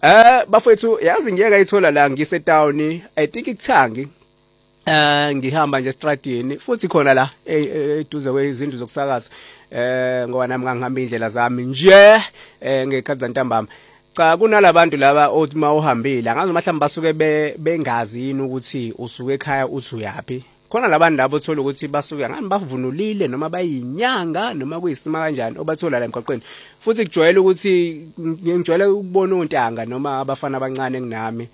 Bafethu yazi ngiyeke ngayithola la ngisetown I think ikuthangi ngihamba nje estradini futhi khona la eduze kwezindlu zokusakaza ngoba nami ngangihamba indlela zami nje ngekhathi ntambama cha kunalabantu laba othi mawuhambile angazi mhlawumbe basuke bengazi yini ukuthi usuke ekhaya uthi uyapi khona labantu labo uthola ukuthi basuke ngani bavunulile noma bayinyanga noma kuyisima kanjani obathola la emgwaqweni futhi kujwayele ukuthi ngijwayele ukubona untanga noma abafana abancane kunami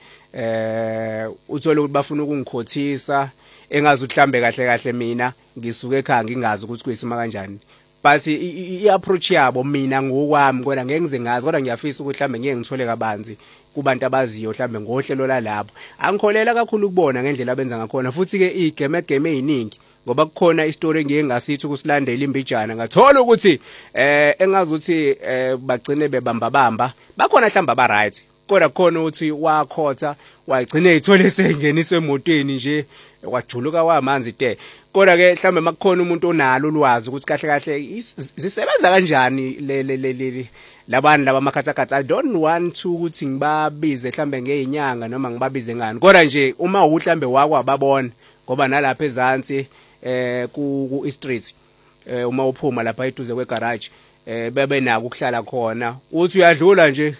uthola ukuthi bafuna ukungikhothisa engazi uhlambe kahle kahle mina ngisuke ekhaya ngingazi ukuthi kuyisima kanjani but iapproach yabo mina ngokwami kodwa ngeke ngize ngazi kodwa ngiyafisa ukuthi mhlambe ngeke ngithole kabanzi kubantu abaziyo mhlambe ngohlelo lalabo angikholela kakhulu ukubona ngendlela abenza ngakhona futhi ke igame eziningi ngoba kukhona istory engike ngasithi ukusilandela imbijana ngathola ukuthi engazi ukuthi bagcine bebamba bakhona mhlamba ba right kodwa khona ukuthi wakhotha wayigcina ezithole sengeniswe emotweni nje wajuluka wamanzi te kodwa ke mhlambe makukhona umuntu onalo ulwazi ukuthi kahle kahle zisebenza kanjani le labantu laba makhathakhatha I don't want to ukuthi ngibabize mhlambe ngeinyanga noma ngibabize ngani kodwa nje uma uhlambe wakwababona ngoba nalapha ezantsi ku street uma uphuma lapha eduze kwegarage bebe nako ukuhlala khona uthi uyadlula nje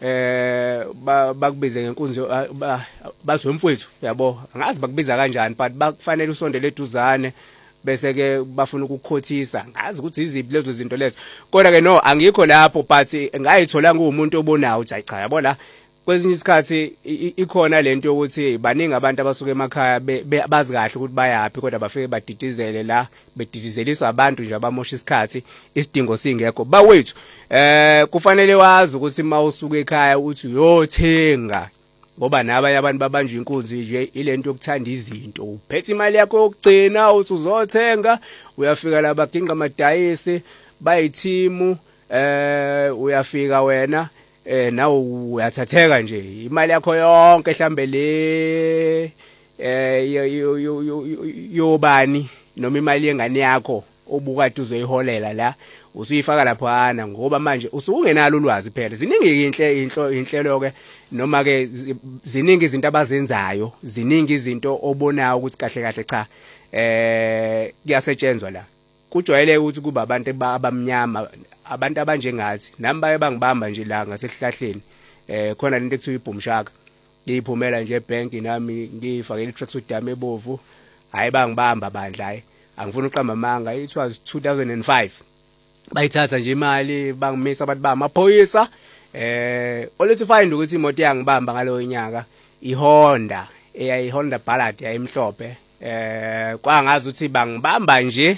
bakubize ngenkunzi bazwe mfowethu yabo angazi bakubiza kanjani but bakufanele usondele eduzane bese ke bafuna ukukhothisa ngazi ukuthi iziphi lezo zinto lezo kodwa ke no angikho lapho but ngayithola ngumuntu obonayo uthi cha yabona kwezinye isikhathi ikhona lento ukuthi baningi abantu abasuka emakhaya bazi kahle ukuthi bayapi kodwa bafike badidizele la bedidizeliswa abantu nje abamosha isikhathi isidingo singekho bawethu kufanele wazi ukuthi mawusuka ekhaya uthi uyothenga ngoba nabanye abantu babanje inkunzi nje ilento yokuthanda izinto uphethe imali yakho yokugcina uthi uzothenga uyafika la baginqa amadayisi bayithimu uyafika wena nawe uyathatheka nje imali yakho yonke mhlambe le yobani noma imali yengane yakho obukade uzoyiholela la usuyifaka laphana ngoba manje usukungenalo ulwazi phela ziningi inhlelo ke noma ke ziningi izinto abazenzayo ziningi izinto obonayo ukuthi kahle kahle cha kuyasetshenzwa la kujwayele ukuthi kuba abantu abamnyama abantu abanjengathi nami baye bangibamba nje la ngasesihlahleni khona lento ekuthiwa ibhumshaka ngiyiphumela nje ebank nami ngifakela itracksuit yami ebovu hayi bangibamba bandla hayi angifuni uqamba amanga it was 2005 bayithatha nje imali bangimisa abantu bamaphoyisa olethi find ukuthi imoto yangibamba ngalowo nyaka iHonda eyayiHonda Ballad yayimhlophe kwangazi ukuthi bangibamba nje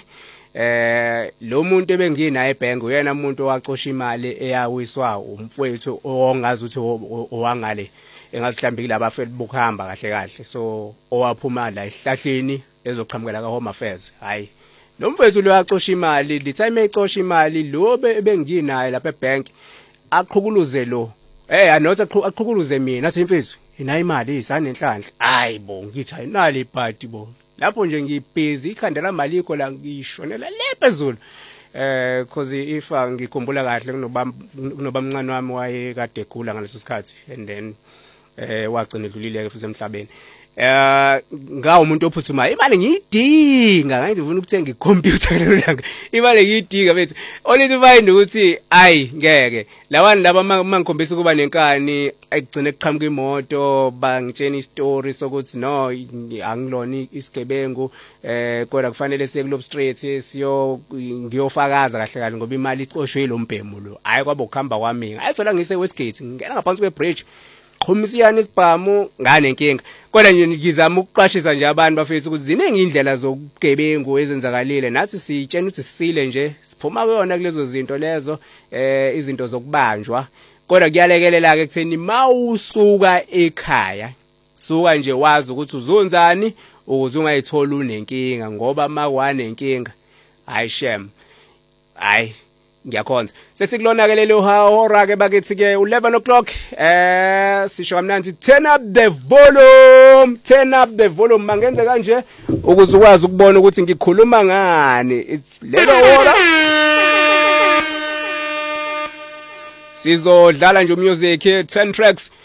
lo muntu ebenginaye ebank uyena umuntu owacosha imali eyawiswa umfowethu ongazi ukuthi owangale engazihlambikile abafeli bokuhamba kahle kahle so owaphuma la esihlahleni ezoqhamukela ka Home Affairs hayi lo mfowethu lo yacosha imali the time ecosha imali lo benginaye lapha ebank aqhukuluze lo anothi aqhukuluze mina athi mfethu ina imali isanenhlanhla hayi bo ngithi ayinali ibhadi bo lapho nje ngibhizi ikhandela imali ikho la ngishonela lephezulu because if ngikhumbula kahle kunobamncane wami waye kade egula ngaleso sikhathi and then wagcina edlulile futhi emhlabeni ngawo umuntu ophuthuma imali ngiyidinga ngathi ufuna ukuthenga icomputer lelo langa imali ngiyidinga bethu olithi find ukuthi ayi ngeke labantu laba mangikhombisa kuba nenkani ekugcina eqhamuka imoto bangitshena istory sokuthi no angilona isigebengu kodwa kufanele siye kulob street ngiyofakaza kahle kahle ngoba imali icoshwe yilombhemu lo hayi kwabo ukuhamba kwami ayithola ngise Westgate ngena ngaphansi kwebridge khomisiyana isibhamu ngane inkinga kodwa nje ngizama ukuqashisa nje abantu bafethu ukuthi ziningi indlela zokugebengu ezenzakalile nathi sitshena ukuthi sisile nje siphuma kuyona kulezo zinto lezo izinto zokubanjwa kodwa kuyalekelela ke ekutheni mawusuka ekhaya suka nje wazi ukuthi uzonzani ukuze ungayithola unenkinga ngoba makwane inkinga hayi shem hayi ngiyakhonza sesikulona ke lelo hora ke bakithi ke 11 o'clock sisho kamnandi turn up the volume mangenze kanje ukuze ukwazi ukubona ukuthi ngikhuluma ngani it's lelo hora sizodlala nje music 10 tracks